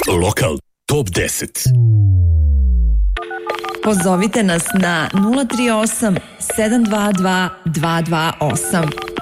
Lokal Top 10. Pozovite nas na 038 722 228.